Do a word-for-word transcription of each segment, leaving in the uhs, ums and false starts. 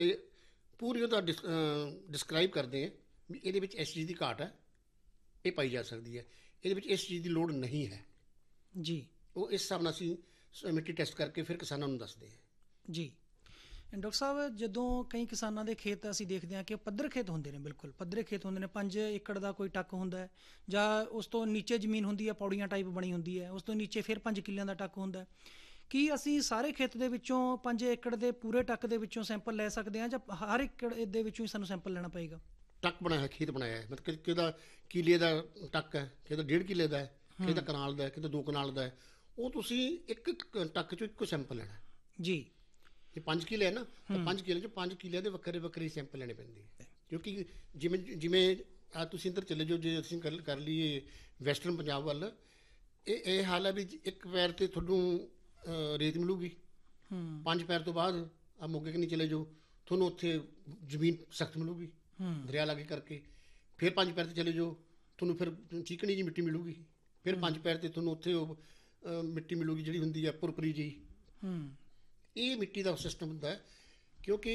ਇਹ ਪੂਰੀ ਉਹਦਾ ਡਿਸ ਡਿਸਕ੍ਰਾਈਬ ਕਰਦੇ ਹਾਂ ਵੀ ਇਹਦੇ ਵਿੱਚ ਇਸ ਚੀਜ਼ ਦੀ ਘਾਟ ਹੈ, ਇਹ ਪਾਈ ਜਾ ਸਕਦੀ ਹੈ, ਇਹਦੇ ਵਿੱਚ ਇਸ ਚੀਜ਼ ਦੀ ਲੋੜ ਨਹੀਂ ਹੈ। ਜੀ ਉਹ ਇਸ ਹਿਸਾਬ ਨਾਲ ਅਸੀਂ ਸ- ਮਿੱਟੀ ਟੈਸਟ ਕਰਕੇ ਫਿਰ ਕਿਸਾਨਾਂ ਨੂੰ ਦੱਸਦੇ ਹਾਂ। ਜੀ ਡਾਕਟਰ ਸਾਹਿਬ, ਜਦੋਂ ਕਈ ਕਿਸਾਨਾਂ ਦੇ ਖੇਤ ਅਸੀਂ ਦੇਖਦੇ ਹਾਂ ਕਿ ਪੱਧਰ ਖੇਤ ਹੁੰਦੇ ਨੇ, ਬਿਲਕੁਲ ਪੱਧਰੇ ਖੇਤ ਹੁੰਦੇ ਨੇ, ਪੰਜ ਏਕੜ ਦਾ ਕੋਈ ਟੱਕ ਹੁੰਦਾ ਹੈ, ਜਾਂ ਉਸ ਤੋਂ ਨੀਚੇ ਜ਼ਮੀਨ ਹੁੰਦੀ ਹੈ, ਪੌੜੀਆਂ ਟਾਈਪ ਬਣੀ ਹੁੰਦੀ ਹੈ, ਉਸ ਤੋਂ ਨੀਚੇ ਫਿਰ ਪੰਜ ਕਿੱਲਿਆਂ ਦਾ ਟੱਕ ਹੁੰਦਾ ਹੈ। ਕੀ ਅਸੀਂ ਸਾਰੇ ਖੇਤ ਦੇ ਵਿੱਚੋਂ ਪੰਜ ਏਕੜ ਦੇ ਪੂਰੇ ਟੱਕ ਦੇ ਵਿੱਚੋਂ ਸੈਂਪਲ ਲੈ ਸਕਦੇ ਹਾਂ, ਜਾਂ ਹਰ ਏਕੜ ਦੇ ਵਿੱਚੋਂ ਹੀ ਸਾਨੂੰ ਸੈਂਪਲ ਲੈਣਾ ਪਏਗਾ? ਟੱਕ ਬਣਾਇਆ ਹੈ, ਖੇਤ ਬਣਾਇਆ ਹੈ, ਮਤਲਬ ਕਿ ਕਿਹਦਾ ਕਿੱਲੇ ਦਾ ਟੱਕ ਹੈ, ਕਿਹਦਾ ਡੇਢ ਕਿੱਲੇ ਦਾ ਹੈ, ਕਿਹਦਾ ਕਨਾਲ ਦਾ ਹੈ, ਕਿਹਦਾ ਦੋ ਕਨਾਲ ਦਾ ਹੈ, ਉਹ ਤੁਸੀਂ ਇੱਕ ਇੱਕ ਟੱਕ ਚੋਂ ਇੱਕੋ ਸੈਂਪਲ ਲੈਣਾ। ਜੀ ਜੇ ਪੰਜ ਕਿੱਲੇ ਹੈ ਨਾ, ਤਾਂ ਪੰਜ ਕਿੱਲੇ ਚੋਂ ਪੰਜ ਕਿੱਲਿਆਂ ਦੇ ਵੱਖਰੇ ਵੱਖਰੇ ਸੈਂਪਲ ਲੈਣੇ ਪੈਂਦੇ ਹੈ। ਕਿਉਂਕਿ ਜਿਵੇਂ ਜਿਵੇਂ ਆ ਤੁਸੀਂ ਇੱਧਰ ਚਲੇ ਜਾਓ, ਜੇ ਅਸੀਂ ਕਰ ਕਰ ਲਈਏ ਵੈਸਟਰਨ ਪੰਜਾਬ ਵੱਲ, ਇਹ ਇਹ ਹਾਲ ਹੈ ਵੀ ਇੱਕ ਪੈਰ ਤੇ ਤੁਹਾਨੂੰ ਅਹ, ਰੇਤ ਮਿਲੂਗੀ, ਹੂੰ ਪੰਜ ਪੈਰ ਤੋਂ ਬਾਅਦ ਆ ਮੋਗੇ ਕਨੀ ਚਲੇ ਜਾਓ, ਤੁਹਾਨੂੰ ਉੱਥੇ ਜ਼ਮੀਨ ਸਖਤ ਮਿਲੂਗੀ ਹੂੰ ਦਰਿਆ ਲਾਗੇ ਕਰਕੇ। ਫਿਰ ਪੰਜ ਪੈਰ ਤੇ ਚਲੇ ਜਾਓ, ਤੁਹਾਨੂੰ ਫਿਰ ਚੀਕਣੀ ਜੀ ਮਿੱਟੀ ਮਿਲੂਗੀ। ਫਿਰ ਪੰਜ ਪੈਰ ਤੇ ਤੁਹਾਨੂੰ ਉੱਥੇ ਉਹ ਅਹ, ਮਿੱਟੀ ਮਿਲੂਗੀ ਜਿਹੜੀ ਹੁੰਦੀ ਹੈ ਪੁਰਪਰੀ ਜੀ। ਹੂੰ ਇਹ ਮਿੱਟੀ ਦਾ ਸਿਸਟਮ ਹੁੰਦਾ ਹੈ, ਕਿਉਂਕਿ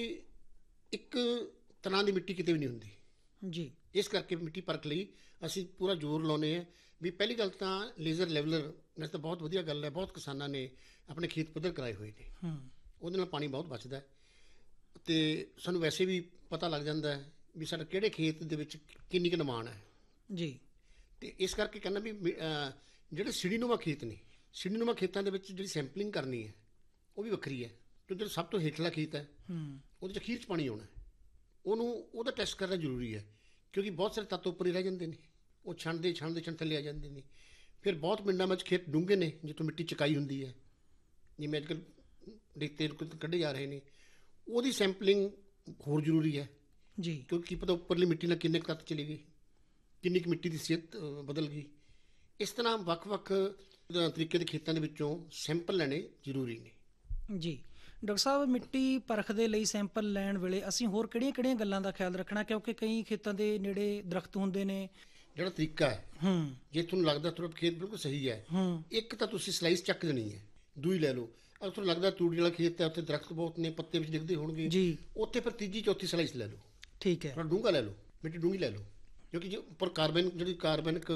ਇੱਕ ਤਰ੍ਹਾਂ ਦੀ ਮਿੱਟੀ ਕਿਤੇ ਵੀ ਨਹੀਂ ਹੁੰਦੀ। ਜੀ ਇਸ ਕਰਕੇ ਮਿੱਟੀ ਪਰਖ ਲਈ ਅਸੀਂ ਪੂਰਾ ਜ਼ੋਰ ਲਾਉਂਦੇ ਹਾਂ ਵੀ ਪਹਿਲੀ ਗੱਲ ਤਾਂ ਲੇਜ਼ਰ ਲੈਵਲਰ ਵੈਸੇ ਤਾਂ ਬਹੁਤ ਵਧੀਆ ਗੱਲ ਹੈ, ਬਹੁਤ ਕਿਸਾਨਾਂ ਨੇ ਆਪਣੇ ਖੇਤ ਪੱਧਰ ਕਰਾਏ ਹੋਏ ਨੇ, ਹੂੰ ਉਹਦੇ ਨਾਲ ਪਾਣੀ ਬਹੁਤ ਬਚਦਾ ਹੈ। ਅਤੇ ਸਾਨੂੰ ਵੈਸੇ ਵੀ ਪਤਾ ਲੱਗ ਜਾਂਦਾ ਹੈ ਵੀ ਸਾਡਾ ਕਿਹੜੇ ਖੇਤ ਦੇ ਵਿੱਚ ਕਿੰਨੀ ਕੁ ਨਿਮਾਣ ਹੈ। ਜੀ ਅਤੇ ਇਸ ਕਰਕੇ ਕਹਿੰਦਾ ਵੀ ਮਿ- ਅਹ ਜਿਹੜੇ ਸਿੜੀਨੁਮਾ ਖੇਤ ਨੇ, ਸਿੜੀਨੁਮਾ ਖੇਤਾਂ ਦੇ ਵਿੱਚ ਜਿਹੜੀ ਸੈਂਪਲਿੰਗ ਕਰਨੀ ਹੈ ਉਹ ਵੀ ਵੱਖਰੀ ਹੈ। ਕਿਉਂਕਿ ਜਿਹੜਾ ਸਭ ਤੋਂ ਹੇਠਲਾ ਖੇਤ ਹੈ ਹੂੰ ਉਹਦੇ 'ਚ ਅਖੀਰ 'ਚ ਪਾਣੀ ਆਉਣਾ ਹੈ, ਉਹਨੂੰ ਉਹਦਾ ਟੈਸਟ ਕਰਨਾ ਜ਼ਰੂਰੀ ਹੈ। ਕਿਉਂਕਿ ਬਹੁਤ ਸਾਰੇ ਤੱਤ ਉੱਪਰ ਹੀ ਰਹਿ ਜਾਂਦੇ ਨੇ, ਉਹ ਛਣਦੇ ਛਣਦੇ ਛਣ ਥੱਲੇ ਆ ਜਾਂਦੇ ਨੇ। ਫਿਰ ਬਹੁਤ ਪਿੰਡਾਂ ਵਿੱਚ ਖੇਤ ਡੂੰਘੇ ਨੇ ਜਿੱਥੋਂ ਮਿੱਟੀ ਚਕਾਈ ਹੁੰਦੀ ਹੈ, ਜਿਵੇਂ ਅੱਜ ਕੱਲ੍ਹ ਰੇਤੇ ਕੱਢੇ ਜਾ ਰਹੇ ਨੇ, ਉਹਦੀ ਸੈਂਪਲਿੰਗ ਹੋਰ ਜ਼ਰੂਰੀ ਹੈ। ਜੀ ਕਿਉਂਕਿ ਕੀ ਪਤਾ ਉੱਪਰਲੀ ਮਿੱਟੀ ਨਾਲ ਕਿੰਨੇ ਕੁ ਤੱਤ ਚਲੇ ਗਏ, ਕਿੰਨੀ ਕੁ ਮਿੱਟੀ ਦੀ ਸਿਹਤ ਅਹ, ਬਦਲ ਗਈ। ਇਸ ਤਰ੍ਹਾਂ ਵੱਖ-ਵੱਖ ਅਹ, ਤਰੀਕੇ ਦੇ ਖੇਤਾਂ ਦੇ ਵਿੱਚੋਂ ਸੈਂਪਲ ਲੈਣੇ ਜ਼ਰੂਰੀ ਨੇ। ਜੀ ਡਾਕਟਰ ਸਾਹਿਬ, ਮਿੱਟੀ ਪਰਖ ਦੇ ਲਈ ਸੈਂਪਲ ਲੈਣ ਵੇਲੇ ਅਸੀਂ ਹੋਰ ਕਿਹੜੀਆਂ-ਕਿਹੜੀਆਂ ਗੱਲਾਂ ਦਾ ਖਿਆਲ ਰੱਖਣਾ? ਕਿਉਂਕਿ ਕਈ ਖੇਤਾਂ ਦੇ ਨੇੜੇ ਦਰਖਤ ਹੁੰਦੇ ਨੇ। ਜਿਹੜਾ ਤਰੀਕਾ ਹੈ, ਹੂੰ ਜੇ ਤੁਹਾਨੂੰ ਲੱਗਦਾ ਤੁਹਾਡਾ ਖੇਤ ਬਿਲਕੁਲ ਸਹੀ ਹੈ, ਹੂੰ ਇੱਕ ਤਾਂ ਤੁਸੀਂ ਸਲਾਈਸ ਚੱਕ ਦੇਣੀ ਹੈ, ਦੂਈ ਲੈ ਲਓ। ਅਗਰ ਤੁਹਾਨੂੰ ਲੱਗਦਾ ਤੂੜੀ ਵਾਲਾ ਖੇਤ ਹੈ, ਉੱਥੇ ਦਰਖਤ ਬਹੁਤ ਨੇ, ਪੱਤੇ ਵਿੱਚ ਦਿਖਦੇ ਹੋਣਗੇ, ਜੀ ਉੱਥੇ ਫਿਰ ਤੀਜੀ ਚੌਥੀ ਸਲਾਈਸ ਲੈ ਲਓ, ਠੀਕ ਹੈ। ਥੋੜਾ ਡੂੰਘਾ ਲੈ ਲਓ, ਮਿੱਟੀ ਡੂੰਘੀ ਲੈ ਲਓ। ਕਿਉਂਕਿ ਜੇ ਉੱਪਰ ਕਾਰਬਨ ਜਿਹੜੀ ਕਾਰਬਨਿਕ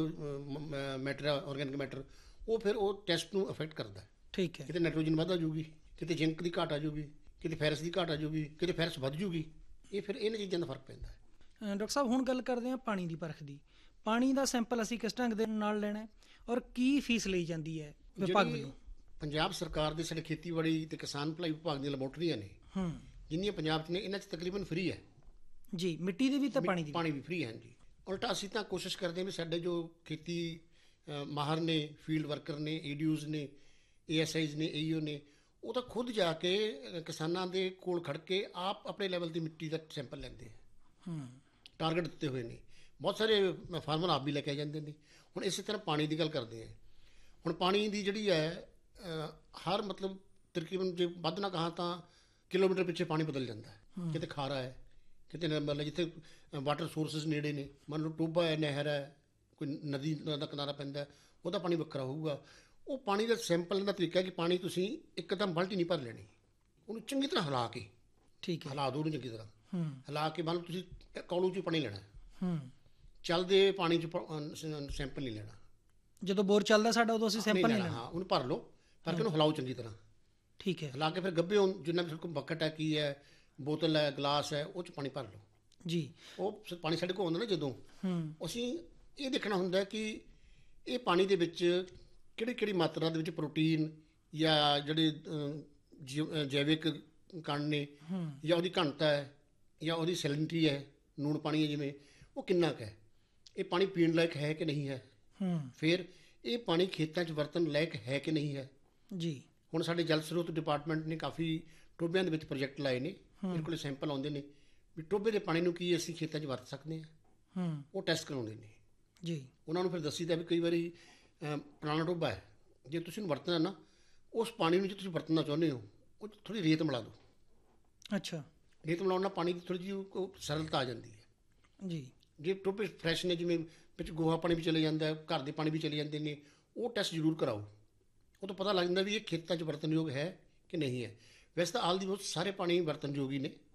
ਮੈਟਰ ਆ, ਆਰਗੈਨਿਕ ਮੈਟਰ, ਉਹ ਫਿਰ ਉਹ ਟੈਸਟ ਨੂੰ ਅਫੈਕਟ ਕਰਦਾ ਹੈ। ਠੀਕ ਹੈ। ਕਿਤੇ ਨਾਈਟ੍ਰੋਜਨ ਵੱਧ ਆ ਜਾਊਗੀ, ਕਿਤੇ ਜ਼ਿੰਕ ਦੀ ਘਾਟ ਆ ਜਾਊਗੀ, ਕਿਤੇ ਫੈਰਸ ਦੀ ਘਾਟ ਆ ਜਾਊਗੀ, ਕਿਤੇ ਫੈਰਸ ਵੱਧ ਜਾਊਗੀ। ਇਹ ਫਿਰ ਇਹਨਾਂ ਚੀਜ਼ਾਂ ਦਾ ਫਰਕ ਪੈਂਦਾ ਹੈ। ਅ, ਡਾਕਟਰ ਸਾਹਿਬ, ਹੁਣ ਗੱਲ ਕਰਦੇ ਹਾਂ ਪਾਣੀ ਦੀ ਪਰਖ ਦੀ। ਪਾਣੀ ਦਾ ਸੈਂਪਲ ਅਸੀਂ ਕਿਸ ਢੰਗ ਦੇ ਨਾਲ ਲੈਣਾ ਹੈ, ਔਰ ਕੀ ਫੀਸ ਲਈ ਜਾਂਦੀ ਹੈ ਵਿਭਾਗ ਜਿਹੜੀ ਵੱਲੋਂ? ਪੰਜਾਬ ਸਰਕਾਰ ਦੇ ਸਾਡੇ ਖੇਤੀਬਾੜੀ ਤੇ ਕਿਸਾਨ ਭਲਾਈ ਵਿਭਾਗ ਦੀਆਂ ਲੈਬੋਰਟਰੀਆਂ ਨੇ, ਹੂੰ ਜਿੰਨੀਆਂ ਪੰਜਾਬ 'ਚ ਨੇ, ਇਹਨਾਂ 'ਚ ਤਕਰੀਬਨ ਫ੍ਰੀ ਹੈ। ਜੀ ਮਿੱਟੀ ਦੀ ਵੀ ਤੇ ਪਾਣੀ ਦੀ ਵੀ? ਪਾਣੀ ਵੀ ਫ੍ਰੀ ਹੈ ਜੀ। ਉਲਟਾ ਅਸੀਂ ਤਾਂ ਕੋਸ਼ਿਸ਼ ਕਰਦੇ ਹਾਂ ਵੀ ਸਾਡੇ ਜੋ ਖੇਤੀ ਅ, ਮਾਹਰ ਨੇ, ਫੀਲਡ ਵਰਕਰ ਨੇ, ਏਡੀਓਜ਼ ਨੇ, ਏਐਸਆਈਜ਼ ਨੇ, ਏਈਓ ਨੇ, ਉਹ ਤਾਂ ਖੁਦ ਜਾ ਕੇ ਅ, ਕਿਸਾਨਾਂ ਦੇ ਕੋਲ ਖੜ ਕੇ ਆਪ ਆਪਣੇ ਲੈਵਲ ਦੀ ਮਿੱਟੀ ਦਾ ਸੈਂਪਲ ਲੈਂਦੇ ਆ। ਹੂੰ ਟਾਰਗੇਟ ਦਿੱਤੇ ਹੋਏ ਨੇ, ਬਹੁਤ ਸਾਰੇ ਫਾਰਮਰ ਆਪ ਵੀ ਲੈ ਕੇ ਆ ਜਾਂਦੇ ਨੇ। ਹੁਣ ਇਸੇ ਤਰ੍ਹਾਂ ਪਾਣੀ ਦੀ ਗੱਲ ਕਰਦੇ ਹਾਂ। ਹੁਣ ਪਾਣੀ ਦੀ ਜਿਹੜੀ ਹੈ ਅ, ਹਰ ਮਤਲਬ ਤਕਰੀਬਨ ਜੇ ਵੱਧ ਨਾ ਕਹਾਂ ਤਾਂ ਕਿਲੋਮੀਟਰ ਪਿੱਛੇ ਪਾਣੀ ਬਦਲ ਜਾਂਦਾ ਹੈ। ਕਿਤੇ ਖਾਰਾ ਹੈ, ਕਿਤੇ ਨ- ਮਤਲਬ ਜਿੱਥੇ ਵਾਟਰ ਸੋਰਸਿਸ ਨੇੜੇ ਨੇ, ਮੰਨ ਲਓ ਟੋਭਾ ਹੈ, ਨਹਿਰ ਹੈ, ਕੋਈ ਨਦੀ ਦਾ ਕਿਨਾਰਾ ਪੈਂਦਾ, ਉਹਦਾ ਪਾਣੀ ਵੱਖਰਾ ਹੋਊਗਾ। ਉਹ ਪਾਣੀ ਦਾ ਸੈਂਪਲ ਦਾ ਤਰੀਕਾ ਹੈ ਕਿ ਪਾਣੀ ਤੁਸੀਂ ਇੱਕਦਮ ਬਲਟੀ ਨਹੀਂ ਭਰ ਲੈਣੀ, ਉਹਨੂੰ ਚੰਗੀ ਤਰ੍ਹਾਂ ਹਿਲਾ ਕੇ, ਠੀਕ ਹੈ। ਹਿਲਾ ਦਿਓ ਉਹਨੂੰ ਚੰਗੀ ਤਰ੍ਹਾਂ, ਹੂੰ ਹਿਲਾ ਕੇ ਮੰਨ ਲਓ ਤੁਸੀਂ ਕੌਲੂ 'ਚ ਪਾਣੀ ਲੈਣਾ, ਹੂੰ ਚੱਲਦੇ ਪਾਣੀ 'ਚ ਸੈਂਪਲ ਨਹੀਂ ਲੈਣਾ। ਜਦੋਂ ਬੋਰ ਚੱਲਦਾ ਸਾਡਾ ਉਦੋਂ ਅਸੀਂ ਸੈਂਪਲ ਨਹੀਂ ਲੈਣਾ? ਹਾਂ, ਉਹਨੂੰ ਭਰ ਲਓ, ਭਰ ਕੇ ਉਹਨੂੰ ਹਿਲਾਓ ਚੰਗੀ ਤਰ੍ਹਾਂ, ਠੀਕ ਹੈ। ਹਿਲਾ ਕੇ ਫਿਰ ਗੱਭੇ ਹੁਣ ਜਿੰਨਾ ਵੀ ਸਾਡੇ ਕੋਲ ਬਕਟ ਹੈ, ਕੀ ਹੈ, ਬੋਤਲ ਹੈ, ਗਲਾਸ ਹੈ, ਉਹ 'ਚ ਪਾਣੀ ਭਰ ਲਓ। ਜੀ ਉਹ ਸ- ਪਾਣੀ ਸਾਡੇ ਕੋਲ ਆਉਂਦਾ ਨਾ ਜਦੋਂ, ਹੂੰ ਅਸੀਂ ਇਹ ਦੇਖਣਾ ਹੁੰਦਾ ਕਿ ਇਹ ਪਾਣੀ ਦੇ ਵਿੱਚ ਕਿਹੜੀ ਕਿਹੜੀ ਮਾਤਰਾ ਦੇ ਵਿੱਚ ਪ੍ਰੋਟੀਨ ਜਾਂ ਜਿਹੜੇ ਅ, ਜੀਵ- ਅ, ਜੈਵਿਕ ਕਣ ਨੇ, ਹੂੰ ਜਾਂ ਉਹਦੀ ਘਣਤਾ ਹੈ, ਜਾਂ ਉਹਦੀ ਸੈਲਿਨਿਟੀ ਹੈ, ਲੂਣ ਪਾਣੀ ਹੈ ਜਿਵੇਂ, ਉਹ ਕਿੰਨਾ ਕੁ ਹੈ, ਇਹ ਪਾਣੀ ਪੀਣ ਲਾਇਕ ਹੈ ਕਿ ਨਹੀਂ ਹੈ, ਹੂੰ ਫਿਰ ਇਹ ਪਾਣੀ ਖੇਤਾਂ 'ਚ ਵਰਤਣ ਲਾਇਕ ਹੈ ਕਿ ਨਹੀਂ ਹੈ। ਜੀ ਹੁਣ ਸਾਡੇ ਜਲ ਸਰੋਤ ਡਿਪਾਰਟਮੈਂਟ ਨੇ ਕਾਫੀ ਟੋਭਿਆਂ ਦੇ ਵਿੱਚ ਪ੍ਰੋਜੈਕਟ ਲਾਏ ਨੇ, ਮੇਰੇ ਕੋਲ ਸੈਂਪਲ ਆਉਂਦੇ ਨੇ ਵੀ ਟੋਭੇ ਦੇ ਪਾਣੀ ਨੂੰ ਕੀ ਅਸੀਂ ਖੇਤਾਂ 'ਚ ਵਰਤ ਸਕਦੇ ਹਾਂ, ਹੂੰ ਉਹ ਟੈਸਟ ਕਰਾਉਂਦੇ ਨੇ। ਜੀ ਉਹਨਾਂ ਨੂੰ ਫਿਰ ਦੱਸੀਦਾ ਵੀ ਕਈ ਵਾਰੀ ਅ, ਪੁਰਾਣਾ ਟੋਭਾ ਹੈ, ਜੇ ਤੁਸੀਂ ਉਹਨੂੰ ਵਰਤਣਾ ਨਾ, ਉਸ ਪਾਣੀ ਨੂੰ ਜੇ ਤੁਸੀਂ ਵਰਤਣਾ ਚਾਹੁੰਦੇ ਹੋ, ਉਹ 'ਚ ਥੋੜ੍ਹੀ ਰੇਤ ਮਿਲਾ ਦਿਓ। ਅੱਛਾ ਰੇਤ ਮਿਲਾਉਣ ਨਾਲ ਪਾਣੀ ਦੀ ਥੋੜ੍ਹੀ ਜਿਹੀ ਉਹ- ਉਹ ਸਰਲਤਾ ਆ ਜਾਂਦੀ ਹੈ। ਜੀ ਜੇ ਟੋਭੇ ਫਰੈਸ਼ ਨੇ, ਜਿਵੇਂ ਵਿੱਚ ਗੋਹਾ ਪਾਣੀ ਵੀ ਚਲੇ ਜਾਂਦਾ, ਘਰ ਦੇ ਪਾਣੀ ਵੀ ਚਲੇ ਜਾਂਦੇ ਨੇ, ਉਹ ਟੈਸਟ ਜ਼ਰੂਰ ਕਰਾਓ। ਉਹ ਤੋਂ ਪਤਾ ਲੱਗ ਜਾਂਦਾ ਵੀ ਇਹ ਖੇਤਾਂ 'ਚ ਵਰਤਣਯੋਗ ਹੈ ਕਿ ਨਹੀਂ ਹੈ। ਵੈਸੇ ਤਾਂ ਆਲ ਦੀ ਬਹੁਤ ਸਾਰੇ ਪਾਣੀ ਵਰਤਣਯੋਗ ਹੀ ਨੇ,